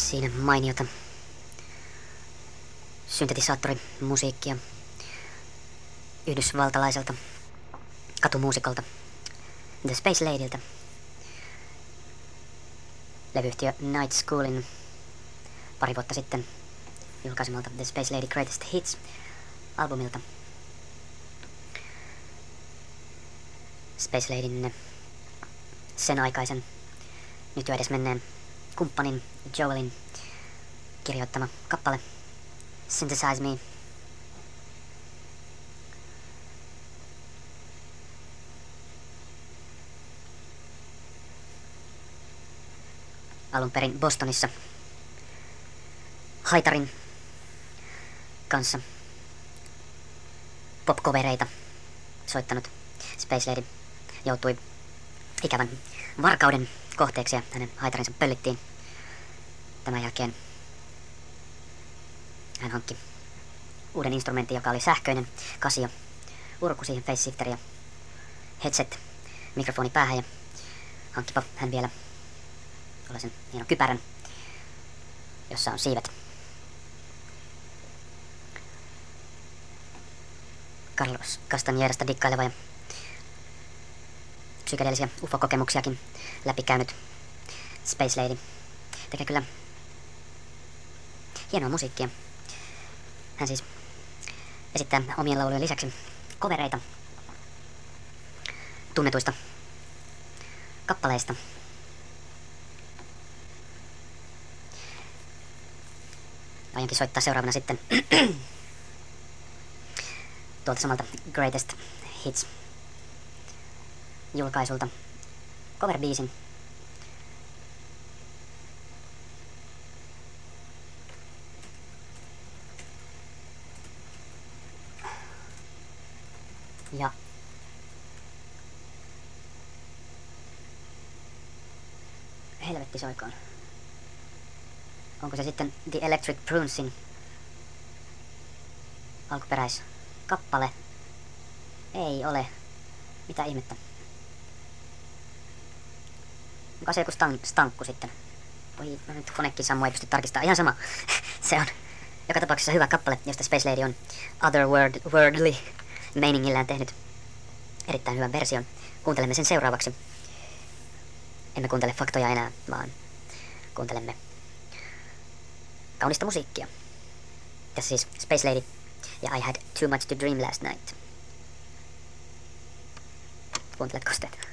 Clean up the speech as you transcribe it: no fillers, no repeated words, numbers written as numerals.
Siinä mainiota syntetisaattorimusiikkia yhdysvaltalaiselta katumuusikolta The Space Ladyltä. Levyyhtiö Night Schoolin pari vuotta sitten julkaisemalta The Space Lady Greatest Hits-albumilta. Space Ladyn sen aikaisen, nyt jo edes menneen kumppanin Joelin kirjoittama kappale Synthesize Me. Alun perin Bostonissa haitarin kanssa popcovereita soittanut Space Lady joutui ikävän varkauden kohteeksi ja hänen haitarinsa pöllittiin. Tämän jälkeen hän hankki uuden instrumentin, joka oli sähköinen Casio, urku siihen face shifteri ja headset, mikrofoni päähän, ja hankkipa hän vielä tällaisen hienon kypärän, jossa on siivet. Carlos Castañedasta dikkaileva ja psykedeellisiä UFO-kokemuksiakin läpikäynyt Space Lady tekee kyllä hienoa musiikkia. Hän siis esittää omien laulujen lisäksi covereita tunnetuista kappaleista. Aionkin soittaa seuraavana sitten tuolta samalta Greatest Hits julkaisulta cover-biisin. Ja helvetti soikoon. Onko se sitten The Electric Prunesin alkuperäiskappale? Ei ole. Mitä ihmettä? Onko se joku stankku sitten? Oi, no nyt konekin sammuu, ei pysty tarkistamaan. Ihan sama. Se on joka tapauksessa hyvä kappale, josta Space Lady on otherworldly meiningillään tehnyt erittäin hyvän version. Kuuntelemme sen seuraavaksi. Emme kuuntele faktoja enää, vaan kuuntelemme kaunista musiikkia. Tässä siis Space Lady ja I Had Too Much to Dream Last Night. Kuuntelet kosteet?